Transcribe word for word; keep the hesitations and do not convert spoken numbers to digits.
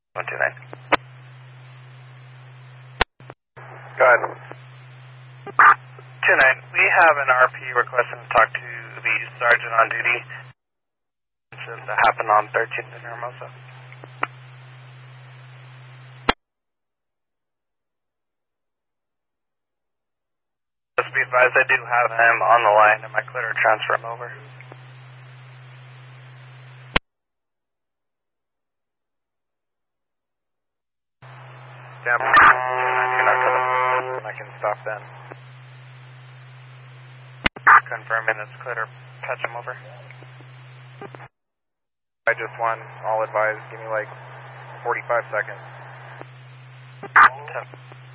one two nine. Go ahead. two nine, we have an R P requesting to talk to the sergeant on duty. This is to happen on thirteenth in Hermosa. Just be advised, I do have him on the line. Am I clear to transfer him over? Damn. I can stop then. Confirming it's clear to patch him over. I just won. All advised. Give me like forty-five seconds. ten.